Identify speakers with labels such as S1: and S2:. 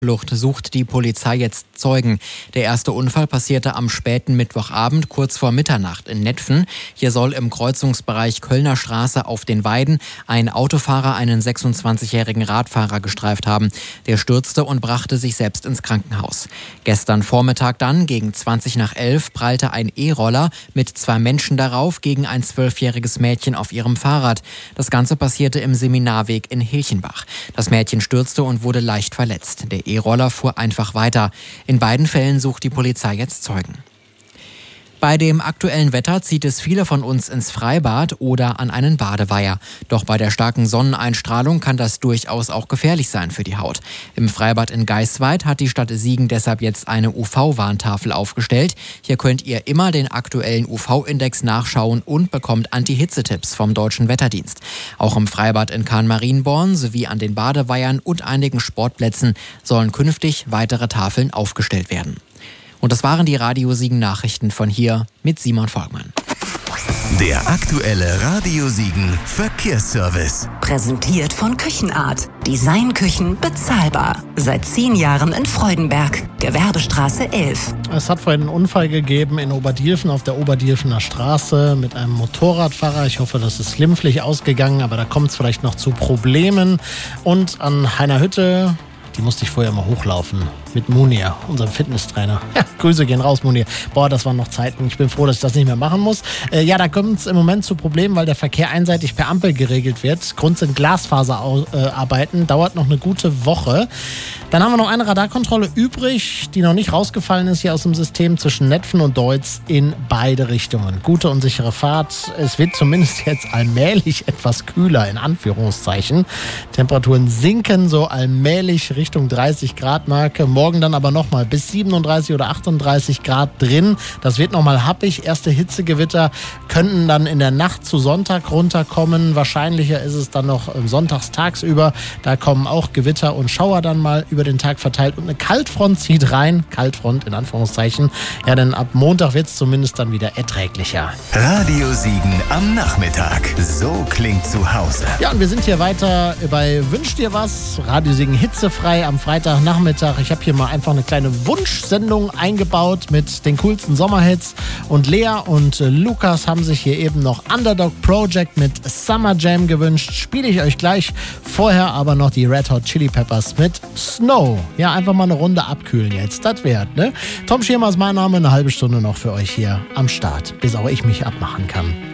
S1: Flucht sucht die Polizei jetzt Zeugen. Der erste Unfall passierte am späten Mittwochabend kurz vor Mitternacht in Netphen. Hier soll im Kreuzungsbereich Kölner Straße auf den Weiden ein Autofahrer einen 26-jährigen Radfahrer gestreift haben. Der stürzte und brachte sich selbst ins Krankenhaus. Gestern Vormittag dann, gegen 20:11, prallte ein E-Roller mit 2 Menschen darauf gegen ein 12-jähriges Mädchen auf ihrem Fahrrad. Das Ganze passierte im Seminarweg in Hilchenbach. Das Mädchen stürzte und wurde leicht verletzt. Der E-Roller fuhr einfach weiter. In beiden Fällen sucht die Polizei jetzt Zeugen. Bei dem aktuellen Wetter zieht es viele von uns ins Freibad oder an einen Badeweiher. Doch bei der starken Sonneneinstrahlung kann das durchaus auch gefährlich sein für die Haut. Im Freibad in Geisweid hat die Stadt Siegen deshalb jetzt eine UV-Warntafel aufgestellt. Hier könnt ihr immer den aktuellen UV-Index nachschauen und bekommt Anti-Hitze-Tipps vom Deutschen Wetterdienst. Auch im Freibad in Kahn-Marienborn sowie an den Badeweihern und einigen Sportplätzen sollen künftig weitere Tafeln aufgestellt werden. Und das waren die Radio Siegen Nachrichten von hier mit Simon Volkmann.
S2: Der aktuelle Radio Siegen Verkehrsservice.
S3: Präsentiert von Küchenart. Designküchen bezahlbar. Seit 10 Jahren in Freudenberg. Gewerbestraße 11.
S4: Es hat vorhin einen Unfall gegeben in Oberdielfen auf der Oberdielfener Straße mit einem Motorradfahrer. Ich hoffe, das ist glimpflich ausgegangen, aber da kommt es vielleicht noch zu Problemen. Und an Heinerhütte, die musste ich vorher mal hochlaufen. Mit Munir, unserem Fitnesstrainer. Ja, Grüße gehen raus, Munir. Boah, das waren noch Zeiten. Ich bin froh, dass ich das nicht mehr machen muss. Da kommt es im Moment zu Problemen, weil der Verkehr einseitig per Ampel geregelt wird. Grund sind Glasfaserarbeiten. Dauert noch eine gute Woche. Dann haben wir noch eine Radarkontrolle übrig, die noch nicht rausgefallen ist hier aus dem System zwischen Netphen und Deutz in beide Richtungen. Gute und sichere Fahrt. Es wird zumindest jetzt allmählich etwas kühler, in Anführungszeichen. Temperaturen sinken so allmählich Richtung 30 Grad Marke. Morgen dann aber nochmal bis 37 oder 38 Grad drin. Das wird nochmal happig. Erste Hitzegewitter könnten dann in der Nacht zu Sonntag runterkommen. Wahrscheinlicher ist es dann noch sonntags tagsüber. Da kommen auch Gewitter und Schauer dann mal über den Tag verteilt. Und eine Kaltfront zieht rein. Kaltfront in Anführungszeichen. Ja, denn ab Montag wird es zumindest dann wieder erträglicher.
S2: Radio Siegen am Nachmittag. So klingt zu Hause.
S4: Ja, und wir sind hier weiter bei Wünsch dir was. Radio Siegen hitzefrei am Freitagnachmittag. Ich habe hier mal einfach eine kleine Wunschsendung eingebaut mit den coolsten Sommerhits. Und Lea und Lukas haben sich hier eben noch Underdog Project mit Summer Jam gewünscht. Spiele ich euch gleich. Vorher aber noch die Red Hot Chili Peppers mit Snow. Ja, einfach mal eine Runde abkühlen jetzt. Das wert, ne? Tom Schirmer ist mein Name. Eine halbe Stunde noch für euch hier am Start, bis auch ich mich abmachen kann.